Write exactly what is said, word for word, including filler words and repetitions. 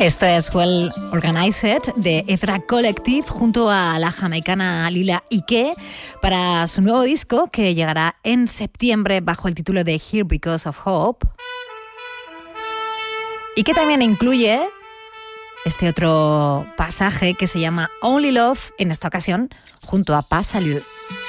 Esto es Well Organized de Ezra Collective junto a la jamaicana Lila Ike para su nuevo disco que llegará en septiembre bajo el título de Here Because of Hope y que también incluye este otro pasaje que se llama Only Love, en esta ocasión junto a Pas Salut.